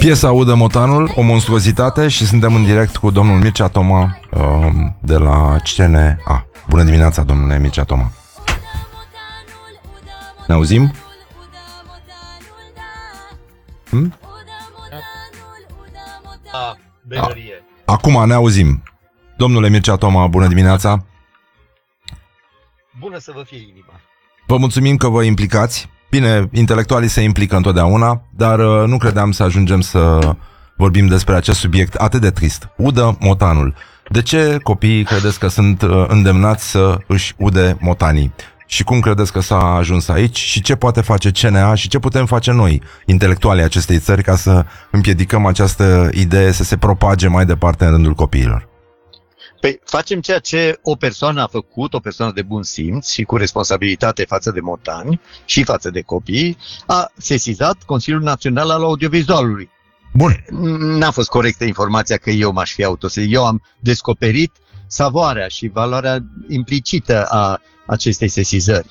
Piesa Udă Motanul, o monstruozitate, și suntem în direct cu domnul Mircea Toma de la CNA. Bună dimineața, domnule Mircea Toma. Ne auzim? Acum ne auzim. Domnule Mircea Toma, bună dimineața. Bună să vă fie inima. Vă mulțumim că vă implicați. Bine, intelectualii se implică întotdeauna, dar nu credeam să ajungem să vorbim despre acest subiect atât de trist. Udă motanul. De ce copiii credeți că sunt îndemnați să își ude motanii? Și cum credeți că s-a ajuns aici? Și ce poate face CNA și ce putem face noi, intelectualii acestei țări, ca să împiedicăm această idee să se propage mai departe în rândul copiilor? Păi facem ceea ce o persoană a făcut, o persoană de bun simț și cu responsabilitate față de motani și față de copii, a sesizat Consiliul Național al Audiovizualului. Bun. N-a fost corectă informația că eu m-aș fi autosesizat. Eu am descoperit savoarea și valoarea implicită a acestei sesizări,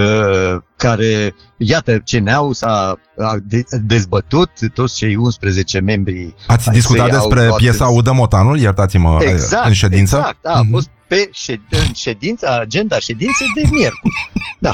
care, iată, CNA-ul s-a dezbătut, toți cei 11 membri. Ați discutat despre piesa Udă Motanul, iertați-mă, exact, în ședință? Exact, a fost în ședința, agenda ședinței de miercuri. Da.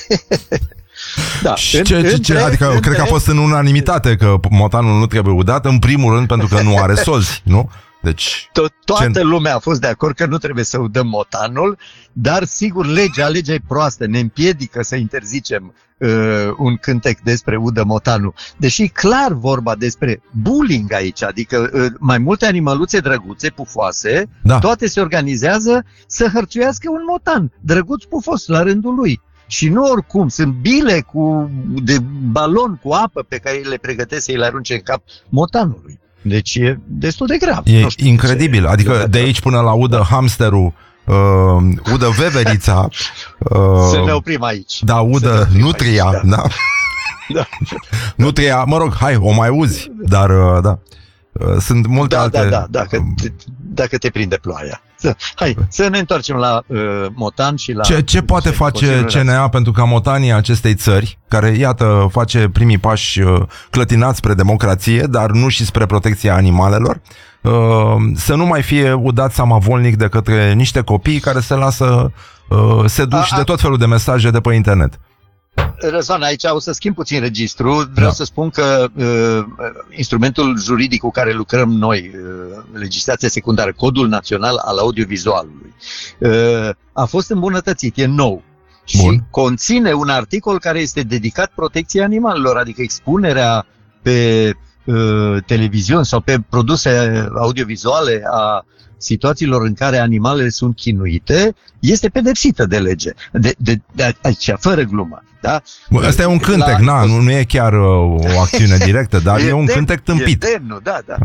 Da. Adică cred că a fost în unanimitate că motanul nu trebuie udat, în primul rând pentru că nu are solzi, nu? Deci, toată lumea a fost de acord că nu trebuie să udăm motanul, dar sigur legea e proastă, ne împiedică să interzicem un cântec despre udă motanul. Deși clar vorba despre bullying aici, adică mai multe animăluțe drăguțe, pufoase, da, toate se organizează să hărțuiască un motan, drăguț pufos la rândul lui. Și nu oricum, sunt bile de balon cu apă pe care le pregătesc să-i le arunce în cap motanului. Deci e destul de grav. E incredibil, adică de aici până la udă hamsterul, udă veverița. Să ne oprim aici. Da, udă nutria, aici, da. Da. Nutria, mă rog, hai, o mai uzi, dar da. Sunt multe alte... Da, dacă te prinde ploaia. Hai, să ne întoarcem la motan și la... Ce poate face CNA pentru ca motanii acestei țări, care, iată, face primii pași clătinați spre democrație, dar nu și spre protecția animalelor, să nu mai fie udați samavolnic de către niște copii care se lasă seduși de tot felul de mesaje de pe internet? Răzvan, aici o să schimb puțin registru. Vreau să spun că instrumentul juridic cu care lucrăm noi, legislația secundară, Codul Național al Audiovizualului, a fost îmbunătățit, e nou. Bun. Și conține un articol care este dedicat protecției animalelor, adică expunerea pe televiziuni sau pe produse audiovizuale a situațiilor în care animalele sunt chinuite, este pedepsită de lege. Aici, fără glumă. Da? Asta e un cântec, nu e chiar o acțiune directă, dar e un cântec tâmpit. E demnul,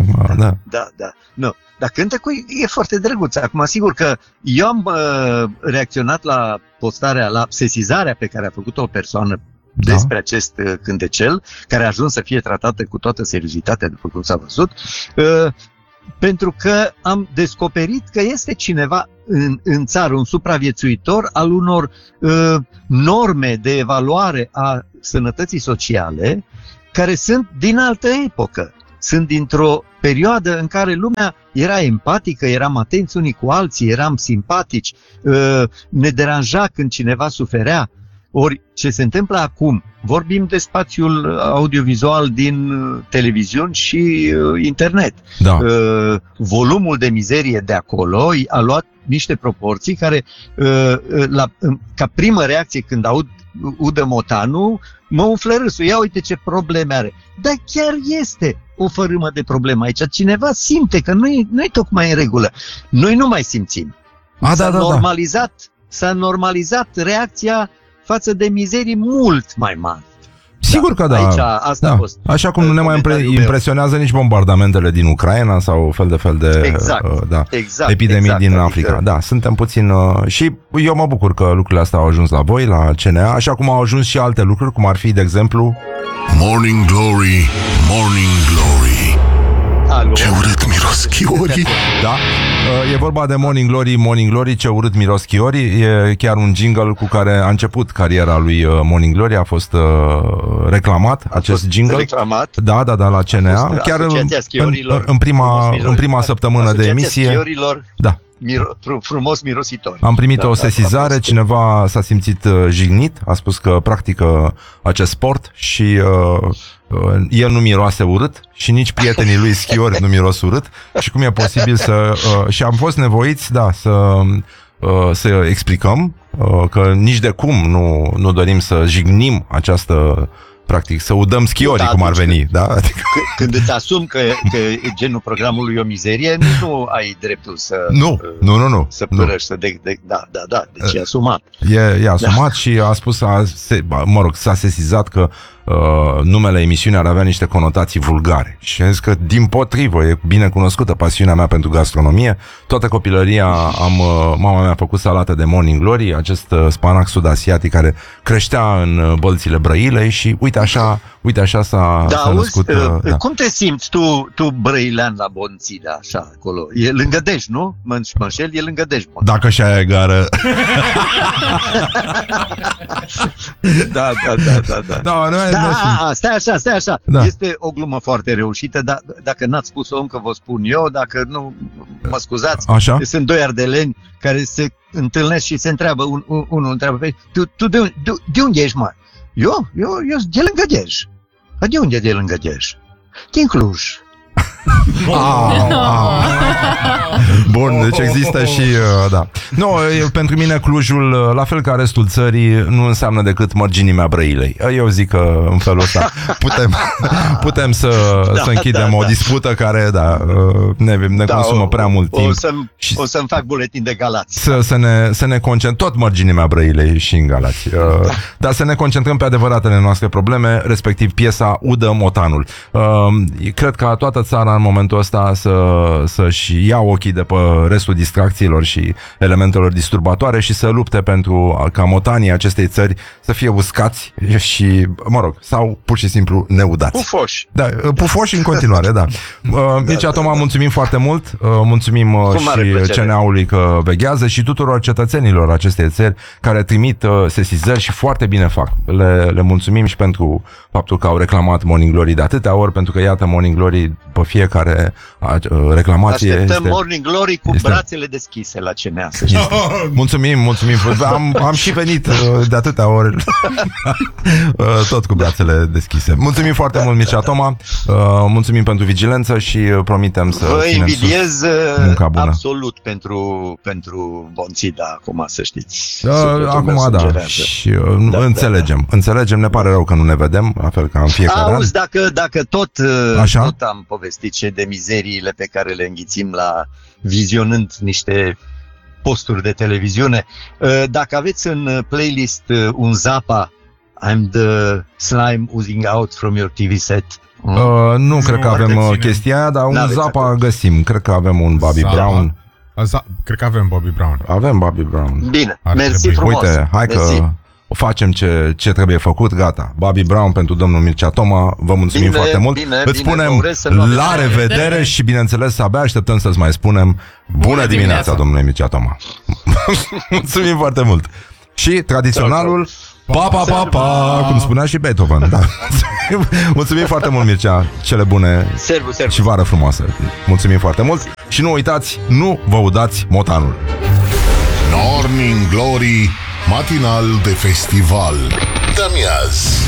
da. Nu. Dar cântecul e foarte drăguț. Acum, sigur că eu am reacționat la postarea, la sesizarea pe care a făcut-o o persoană despre acest cântecel, care a ajuns să fie tratată cu toată seriozitatea, după cum s-a văzut, pentru că am descoperit că este cineva în țară, un supraviețuitor al unor norme de evaluare a sănătății sociale care sunt din altă epocă. Sunt dintr-o perioadă în care lumea era empatică, eram atenți unii cu alții, eram simpatici, ne deranja când cineva suferea. Ori ce se întâmplă acum, vorbim de spațiul audiovizual din televiziuni și internet. Da. Volumul de mizerie de acolo a luat niște proporții care, ca primă reacție când aud udă motanul, mă umflă râsul. Ia uite ce probleme are. Dar chiar este o fărâmă de problemă aici. Cineva simte că nu e tocmai în regulă. Noi nu mai simțim. S-a normalizat reacția față de mizerii mult mai mari. Sigur că da. Aici, asta a fost. Așa cum nu ne mai impresionează nici bombardamentele din Ucraina sau fel de epidemii din Africa. Adică... Da, suntem puțin... și eu mă bucur că lucrurile astea au ajuns la voi, la CNA, așa cum au ajuns și alte lucruri, cum ar fi, de exemplu... Morning Glory, Morning Glory, Ce urât miros chiorii. Da? E vorba de Morning Glory, Morning Glory, ce urât miros chiorii. E chiar un jingle cu care a început cariera lui Morning Glory. A fost reclamat acest jingle. Reclamat. Da, la CNA. Chiar în prima săptămână de emisie. Da. Frumos mirositor. Am primit o sesizare, cineva s-a simțit jignit, a spus că practică acest sport și el nu miroase urât și nici prietenii lui schiori nu miros urât și cum e posibil și am fost nevoiți, să explicăm că nici de cum nu dorim să jignim această, practic, să udăm schiorii, cum ar veni. Da? Adică... Când îți asumi că genul programului e o mizerie, nu ai dreptul să... Nu. Să părăși, deci e asumat. E asumat și a spus, s-a sesizat că numele emisiunii ar avea niște conotații vulgare. Și am zis că, dimpotrivă, e bine cunoscută pasiunea mea pentru gastronomie. Toată copilăria mama mea a făcut salată de Morning Glory, acest spanac sud-asiatic care creștea în bălțile Brăilei și uite așa s-a născut. Cum te simți tu brăilean la Bonțida, așa, acolo? E lângă Dej, nu? Mănșel e lângă Dej. Dacă și-aia e gară. Da. Stai așa. Da. Este o glumă foarte reușită, dar dacă n-ați spus-o încă, vă spun eu, dacă nu, mă scuzați. Așa? Sunt doi ardeleni care se întâlnesc și se întreabă, unul întreabă pe tu de unde ești, mă? Eu de lângă Dej. De unde de lângă Dej? Din Cluj. Bun, deci există și da. Pentru mine Clujul, la fel ca restul țării, nu înseamnă decât mărginimea Brăilei. Eu zic că în felul ăsta putem să închidem o dispută care ne consumă prea mult timp. O să-mi fac buletin de Galați. Să ne concentrăm tot mărginimea Brăilei și în Galați. Dar să ne concentrăm pe adevăratele noastre probleme, respectiv piesa Udă Motanul. Cred că toată țara în momentul ăsta să-și ia ochii de pe restul distracțiilor și elementelor disturbatoare și să lupte pentru ca motanii acestei țări să fie uscați și, sau pur și simplu neudați. Pufoși. Da, pufoși în continuare, da. Mircea Toma, mulțumim foarte mult, mulțumim și CNA-ului că veghează și tuturor cetățenilor acestei țări care trimit sesizări și foarte bine fac. Le mulțumim și pentru faptul că au reclamat Morning Glory de atâtea ori, pentru că iată Morning Glory pe fiecare reclamație. Așteptăm Morning Glory cu brațele deschise la CNA, să știți. Mulțumim. Am și venit de atâtea ori tot cu brațele deschise. Mulțumim foarte mult, Mircea Toma. Mulțumim pentru vigilență și promitem să vă ținem invidiez munca bună. Absolut pentru Bonțida, acum să știți. Acum și înțelegem, ne pare rău că nu ne vedem, la fel ca în fiecare an. Dacă tot am povestit ce de mizeriile pe care le înghițim vizionând niște posturi de televiziune, dacă aveți în playlist un Zappa, I'm the slime oozing out from your TV set. Nu cred că avem chestia aia, dar un Zappa găsim. Cred că avem un Bobby Brown. Cred că avem Bobby Brown. Avem Bobby Brown. Bine, mersi frumos. Uite, hai că facem ce trebuie făcut, gata. Bobby Brown pentru domnul Mircea Toma. Vă mulțumim foarte mult. Îți spunem la revedere și bineînțeles abia așteptăm să-ți mai spunem bună dimineața, domnule Mircea Toma. Mulțumim foarte mult. Și tradiționalul pa, cum spunea și Beethoven. Da. Mulțumim foarte mult, Mircea. Cele bune. Servus. Și vară frumoasă. Mulțumim foarte mult. Și nu uitați, nu vă udați motanul. Morning Glory, matinal de festival. Dă-mi azi.